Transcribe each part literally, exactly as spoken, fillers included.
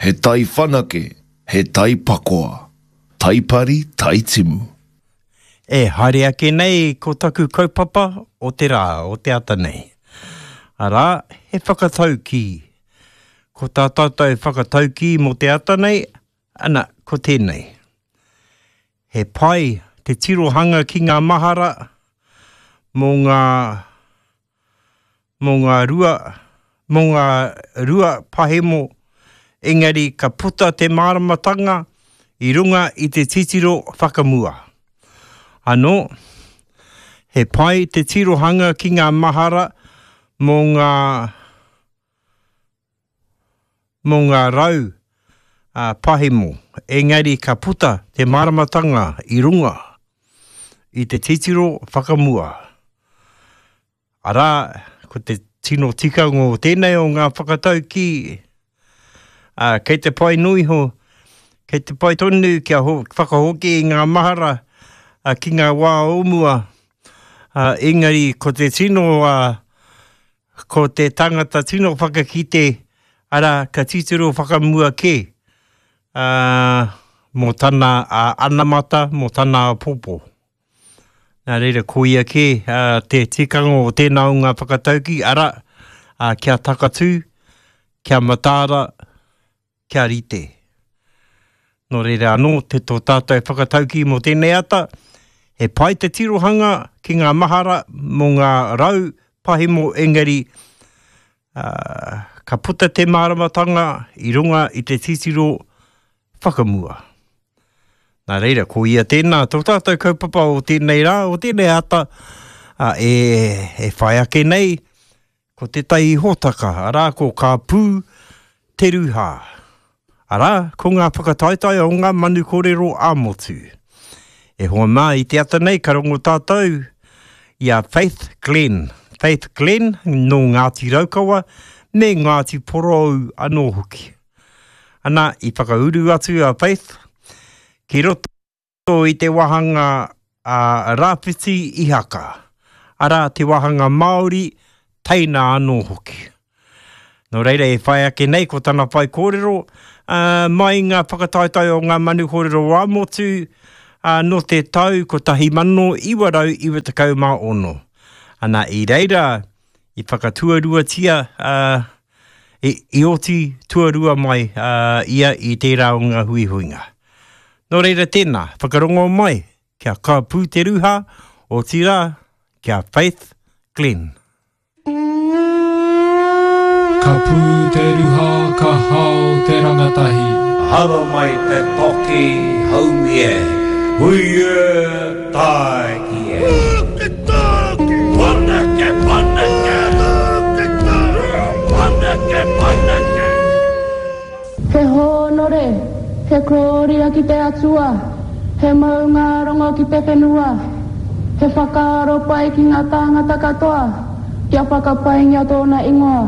he tai whanake, he tai pakoa, tai pari, tai timu. E haere ake nei ko taku kaupapa o te rā, o te ata nei. Ara, he whakatau ki. Ko tā tātou whakatau ki mo te ata nei, ana, ko tēnei. He pai te tirohanga ki ngā mahara, mō ngā, mō ngā rua, mō ngā rua pahemo, engari ka puta te māramatanga i runga i te titiro whakamua. Ano, he pai te tirohanga ki ngā mahara mō ngā, mō ngā rau uh, pahemo, engari ka puta te māramatanga i runga i te titiro whakamua. Ara, ko te tino tika ngō tēnei o ngā whakatau ki, uh, kei te pai nui ho, kei te pai tonu kia ho, whakahoki i ngā mahara, uh, ki ngā wā omua, uh, engari ko te tino, uh, ko te tangata tino whakakite, ara ka titiro whakamua ke, uh, mō tana uh, anamata, mō tana popo. Nā reira koia ke, uh, te tikango o tēnā o ngā whakatauki, ara, uh, kia takatū, kia matāra, kia rite. Nō reira anō, te tō tātou whakatauki mō tēnei ata, he pai te tirohanga ki ngā mahara mō ngā rau pahemo engari, uh, ka puta te māramatanga i runga i te titiro whakamua. Nā reira, ko ia tēnā, tō tātou kaupapa o tēnei rā, o tēnei ata, a, e, e whai ake nei, ko te tai hōtaka, arā ko ka pū te ruha. Arā, ko ngā whakataitai o ngā manu kōrero āmotu. E hoa mā i te ata nei, karongo tātou, ia Faith Glen. Faith Glen, no Ngāti Raukawa, me Ngāti Porou anō hoki. Ana, i whakauru atu a Faith, ki roto i te wahanga uh, rāwhiti ihaka. Ara te wahanga Māori, teina anō hoki. Nō reira e whai ake nei ko tana whai kōrero, uh, mai ngā whakataitai o ngā manu kōrero wāmotu, uh, no te tau ko tahi mano iwarau iwa tekau mā ono. Ana i reira, i whakatuarua tia, uh, i, i oti tuarua mai uh, ia i tērā o ngā hui huinga. Nō reira tēnā, whakarongo mai, kia ka pū te ruha, o tira, kia Faith Glen. Ka pū te ruha, ka hao te rangatahi. Hara mai te toki haumi e, hui e tai ki e. Toki, toki! Panake, panake! Toki, toki! Panake, panake! He honore! He kōria ki te atua, he maunga rongo ki te whenua, he whakaaro pai ki ngā tāngata katoa, kia whakapai ngā tōna ingoa.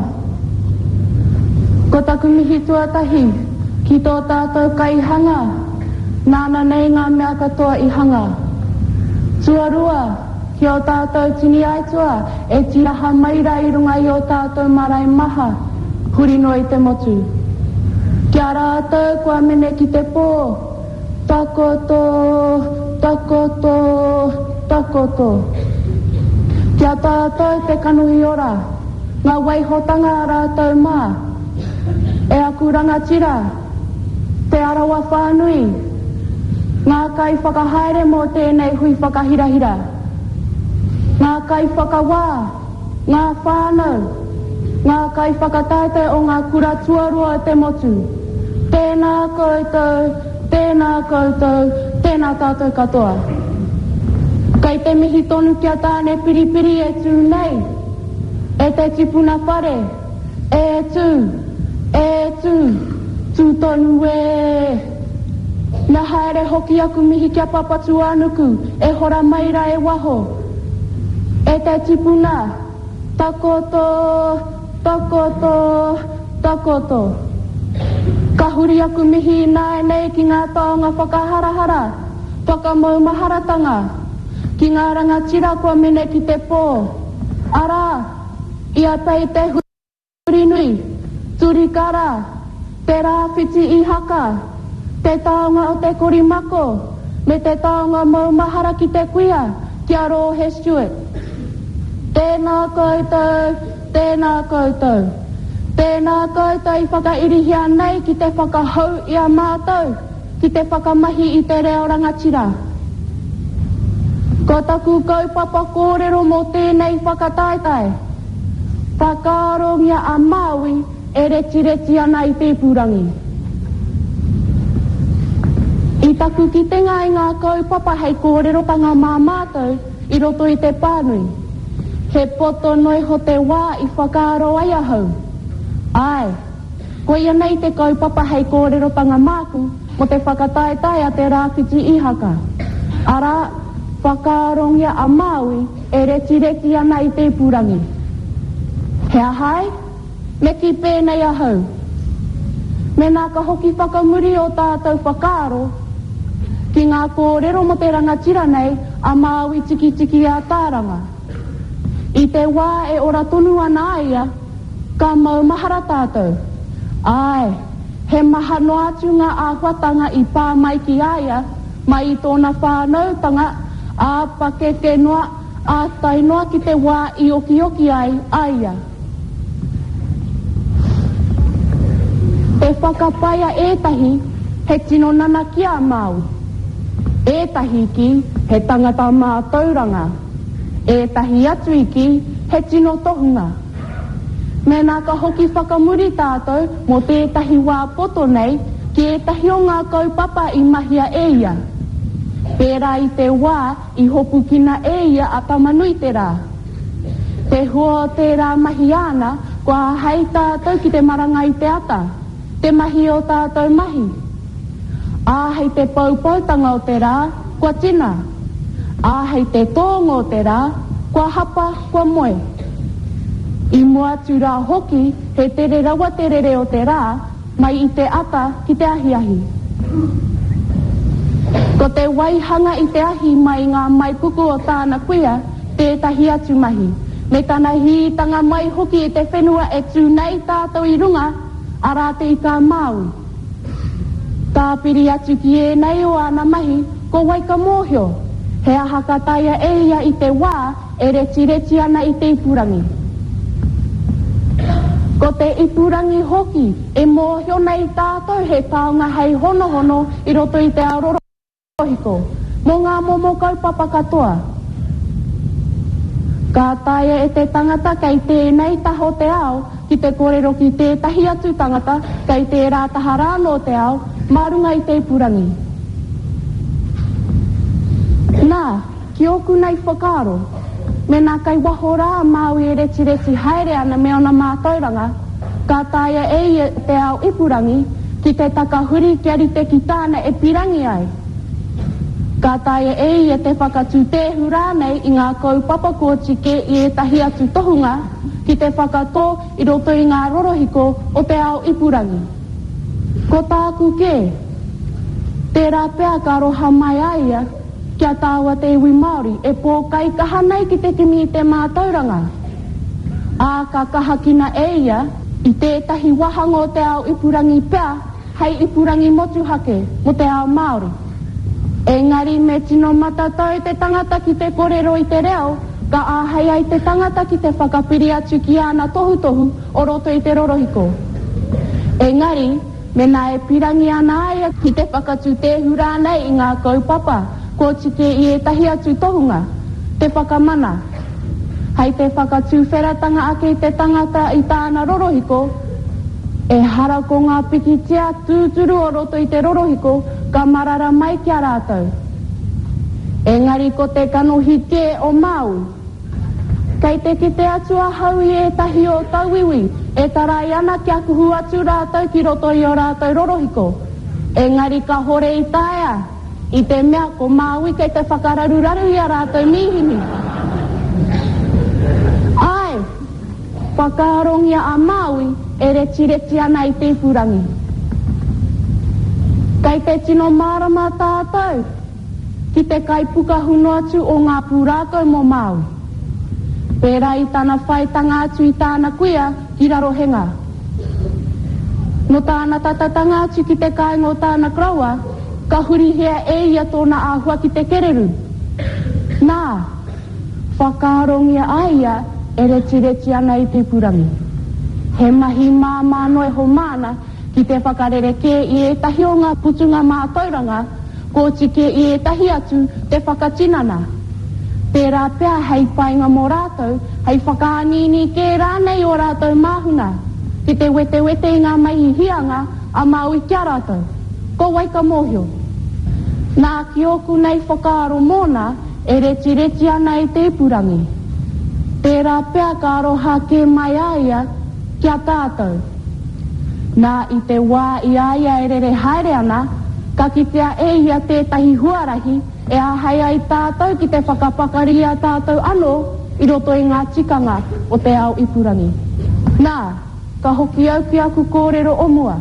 Ko taku mihi tuatahi, ki tō tātou kai hanga, nāna nei ngā mea katoa i hanga. Tuarua, ki o tātou tini aitua, e tiraha maira i runga i o tātou marai maha, huri no i te motu. Kia rātou kua mene ki te pō, takoto, takoto, takoto. Kia tātou te kanuhi ora, ngā waihotanga rātou mā, e aku rangatira, te arawa whānui, ngā kai whakahaere mō tēnei hui whakahirahira, ngā kai whakawā, ngā whānau, ngā kai whakataite o ngā kura tuarua te motu. Tēnā koutou, tēnā koutou, tēnā tātou katoa. Kei te mihi tonu kia tāne piripiri e tū nei, e te tipuna whare, e tū, e tū, tū tonu e. Nā haere hoki aku mihi kia papatu anuku, e hora maira e waho. E te tipuna, takoto, takoto, takoto. Ka huri aku mihi nai nei ki ngā taonga whakaharahara, whakamau maharatanga, ki ngā rangatira kua mene ki te pō. Ara, ia pei te huri nui, turikara, Te rāwhiti I haka, te taonga o te korimako, me te taonga maumahara ki te kuia, kia rohe he Stuart. Tēnā koutou, tēnā koutou. Tēnā koutou I whakairihia nei ki te whakahau I a mātou, ki te whakamahi I te reo rangatira. Ko taku kaupapa kōrero mō tēnei whakataitai. Whakaarongia a Māui e reti reti ana I Tēpurangi. I taku ki te ngai ngā kaupapa hei kōrero tanga mā mātou I roto I te pānui. He poto noi ho te wā I whakaaro ai ahau. Ai, ko ia nei te kaupapa hei kōrero tanga māku mo te whakataitai a te rāwhiti I haka. Ara, whakaarongia a Māui e reti reti ana I Tēpurangi. Hea hai, me ki pēnei ahau. Me nā ka hoki whakamuri o tātou whakaaro, ki ngā kōrero mo te rangatira nei a Māui tiki tiki a tāranga. I te wā e ora tonu ana aia, ka maumahara tātou. Ai, he maha no atu ngā āwhatanga I pā mai ki aia, mai I tōna whānautanga, a pakeke noa, a tainoa ki te wā I oki oki ai, aia. E whakapaia ētahi, he tino nana ki a Māu. Ētahi ki, he tangata mā tauranga. Ētahi atu iki, he tino tohunga. Me nā ka hoki whakamuri tātou, mo tētahi wā poto nei, ki ētahi o ngā kaupapa I mahia eia. Pērā I te wā, I hopu kina eia a tamanui te rā. Te hoa te rā mahi ana, kua hei tātou ki te maranga I te ata. Te mahi o tātou mahi. Āhei te paupautanga o te rā, kua tina. Āhei te tōngo o te rā, kua hapa, kua moe. I mua tu rā hoki, he tere rawa terere o te rā, mai I te ata ki te ahi ahi. Ko te waihanga I te ahi mai ngā mai kuku o tāna kuia, tētahi atu mahi. Me tāna hītanga mai hoki I te whenua e tū nei tātou I runga, ara te I kā Māui. Tāpiri atu ki e nei o ana mahi, ko waika mōhio. He aha ka taia eia I te wā, e reti reti ana I Tēpurangi. Ko te Ipurangi hoki, e mōhio nei tātou he taonga hei hono hono I roto I te aurora hiko. Mō ngā momo kaupapa katoa. Ka taia e te tangata kei tēnei taho te ao, ki te kōrero ki tētahi atu tangata, kei te rātaha rāno te ao, marunga I Tēpurangi. Nā, ki oku nei whakaaro, me nā kai waho rā Māui e reti reti haere ana me ona mātauranga, ka taia e te ao Ipurangi, ki te takahuri ki ari te ki tāna e pirangi ai. Ka taia e te whakatū tehu rānei I ngā kaupapa kōtike I e tahi atu tohunga, ki te whakato I roto I ngā rorohiko o te ao Ipurangi. Ko tāku ke, te rāpea ka roha mai aia, kia tāua te iwi Māori, e pōkai kaha nei ki te kimi I te mātauranga. Ā ka kaha kina eia, I tētahi wahanga o te ao Ipurangi pea, hei Ipurangi motuhake mo te ao Māori. Engari me tino matatau te tangata ki te kōrero I te reo, ka āhei ai te tangata ki te whakapiri atu ki ana tohu tohu o roto I te rorohiko. Engari, me nā e pirangi ana aia ki te whakatū tehu rānei I ngā kaupapa, ko tike I e tahi atu tohunga, te whakamana. Hei te whakatū wheratanga ake te tangata I tāna rorohiko, e hara ko ngā pikitia tūturu o roto I te rorohiko, ka marara mai kia rātou. Engari ko te kanohi te o Māui. Kei te ki te atu a haui e tahi o tauiwi, e tarai ana kia kuhu atu rātou ki roto I o rātou rorohiko. Engari ka hore I taia, I te mea ko Māui kei te whakararuraru I a rātou mihini. Ai, whakaarongia a Māui e reti reti ana I Tēpurangi. Kei te tino marama tātou, ki te kai puka huno atu o ngā pūrākau mo Māui. Pērā I tāna whaitanga atu I tāna kuia ki rarohenga. No tāna tatatanga atu ki te kāinga o tāna kraua, ka huri hea e ia tōna āhua ki te kereru. Nā, whakaarongia aia e reti reti ana i te purangi. He mahi māma noe ho mana ki te whakarereke i e tahi o ngā putunga mātauranga, ko tike i e tahi atu te whakatinana. Pērā pēr hei painga mō rātou, hei whakaanini kē rānei o rātou māhuna, ki te wete wete i ngā maihi hianga a Maui kia rātou. Ko waika mōhio. Nā ki oku nei whakaaro mōna e reti reti ana i te ipurangi. Pērā pēr ka aroha ke mai aia kia tātou. Nā i te wā i aia e rere haere ana, ka kitea e ia tētahi huarahi e ahai ai tātou ki te whakapakari a tātou anō i roto i ngā tikanga o te ao ipurangi. Nā, ka hoki au ki aku kōrero o mua.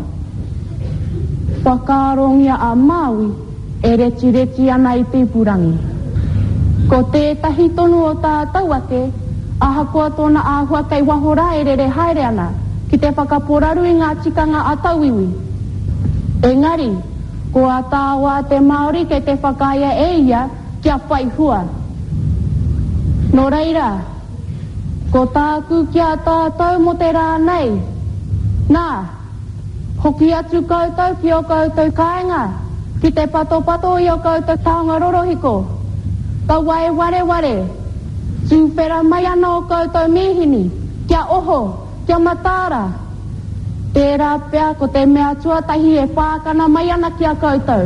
Whakaarongia a Maui e reti reti ana i te ipurangi. Ko tētahi tonu o tātou ake, aha koa tōna āhua kei wahora e rere haere ana ki te whakaporaru i ngā tikanga a tauiwi. Engari, ko a tāua te Māori kei te whakaia e ia kia whai hua. Nō reira, ko tāku kia tātou mo te rā nei. Nā, hoki atu koutou ki o koutou kāinga, ki te pato pato i o koutou taonga rorohiko. Ka wae ware ware, tūwhera mai ana o koutou mihini, kia oho, kia matāra. Tērā pēr ko te mea tuatahi e whākana mai ana kia koutou.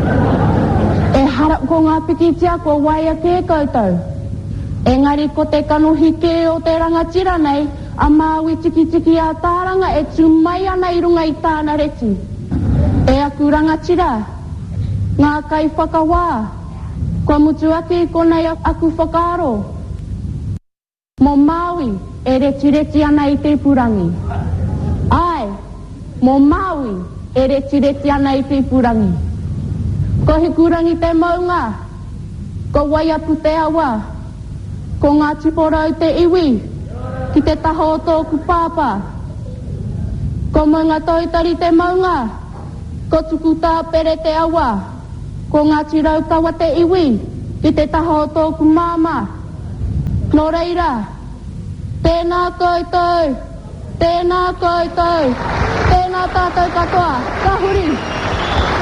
E harap ko ngā pikitia ko waia kē koutou. Engari ko te kanuhi kē o te rangatira nei, a Maui tiki tiki a tāranga e tū mai ana i runga i tāna reti. E aku rangatira, ngā kai whakawā, kua mutu ake ko nei aku whakaaro. Mo Maui e reti reti ana i te purangi. Ai, mo Maui e reti reti ana i te purangi. Ko he kurangi te maunga, ko waiapu te awa, ko ngā tipora i te iwi, ki te taho o tōku pāpā. Ko maunga toitari te maunga, ko tuku tā pere te awa, ko ngā tirau kawa te iwi, ki te taho o tōku māma. Nō reira, tēnā koutou, tēnā koutou, tēnā tātou katoa, ka huri.